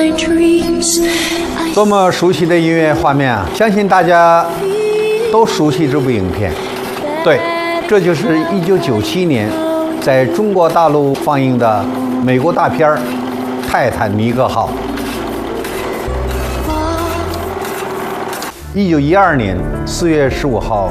多么熟悉的音乐画面啊！相信大家都熟悉这部影片。对，这就是1997年在中国大陆放映的美国大片《泰坦尼克号》。1912年4月15号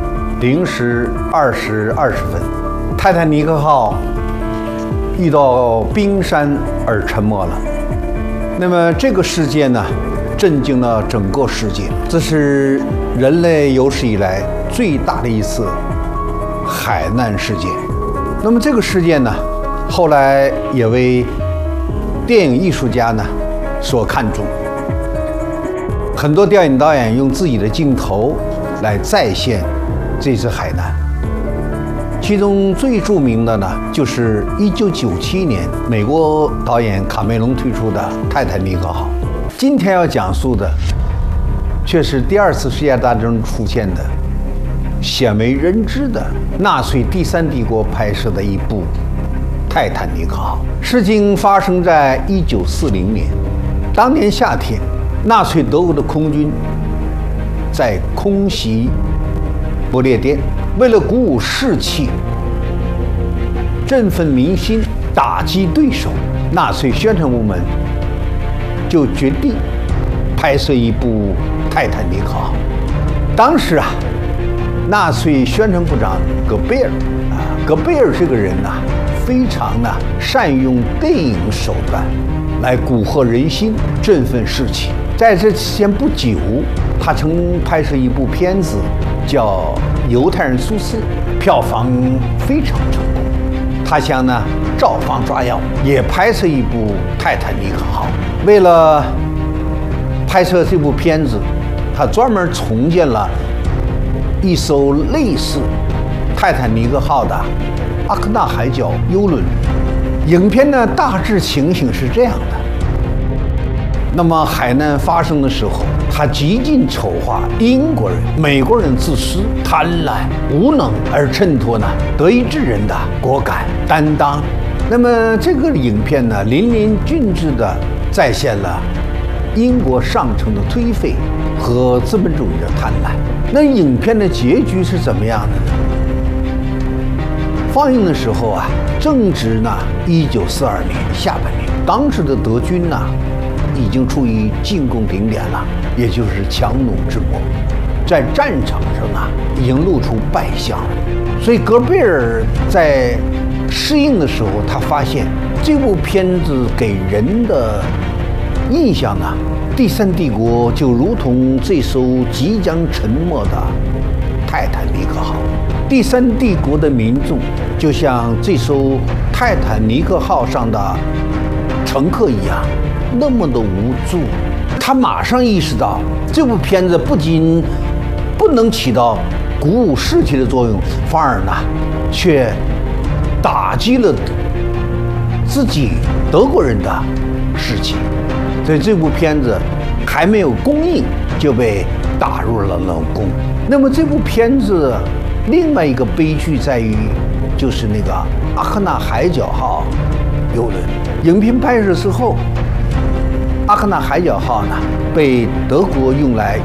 0时20时20分，泰坦尼克号遇到冰山而沉没了。那么这个事件呢，震惊了整个世界。这是人类有史以来最大的一次海难事件。那么这个事件呢，后来也为电影艺术家呢所看重。很多电影导演用自己的镜头来再现这次海难。其中最著名的呢，就是1997年美国导演卡梅隆推出的《泰坦尼克号》。今天要讲述的，却是第二次世界大战中出现的鲜为人知的纳粹第三帝国拍摄的一部《泰坦尼克号》。事情发生在1940年，当年夏天，纳粹德国的空军在空袭不列颠。为了鼓舞士气、振奋民心、打击对手，纳粹宣传部门就决定拍摄一部《泰坦尼克号》。当时啊，纳粹宣传部长戈贝尔戈贝尔这个人呐，非常善于用电影手段来蛊惑人心、振奋士气。在这之前不久，他曾拍摄一部片子叫《犹太人苏斯》，票房非常成功。他想照方抓药，也拍摄一部《泰坦尼克号》。为了拍摄这部片子，他专门重建了一艘类似泰坦尼克号的阿克纳海角游轮。影片的大致情形是这样的。那么海难发生的时候，他极尽丑化英国人、美国人自私、贪婪、无能，而衬托德意志人的果敢担当。那么这个影片呢，淋漓尽致地再现了英国上层的颓废和资本主义的贪婪。那影片的结局是怎么样的呢？放映的时候啊，正值1942年下半年，当时的德军已经处于进攻顶点了，也就是强弩之末，在战场上已经露出败相了。所以戈贝尔在试映的时候，他发现这部片子给人的印象第三帝国就如同这艘即将沉没的泰坦尼克号，第三帝国的民众就像这艘泰坦尼克号上的乘客一样，那么的无助。他马上意识到，这部片子不仅不能起到鼓舞士气的作用，反而却打击了自己德国人的士气。所以这部片子还没有公映就被打入了冷宫。那么这部片子另外一个悲剧在于，就是那个阿克纳海角号游轮。影片拍摄之后，阿克纳海角号被德国用来